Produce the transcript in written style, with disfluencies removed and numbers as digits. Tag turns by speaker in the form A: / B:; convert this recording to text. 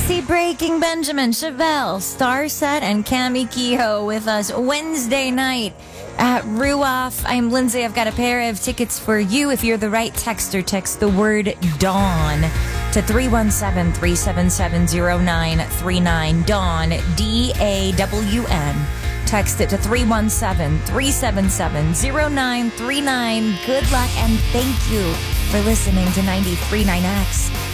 A: FC Breaking Benjamin, Chevelle, Starset, and Cami Kehoe with us Wednesday night at Ruoff. I'm Lindsay. I've got a pair of tickets for you. If you're the right texter, text the word Dawn to 317-377-0939. Dawn, D-A-W-N. Text it to 317-377-0939. Good luck and thank you for listening to 93.9X.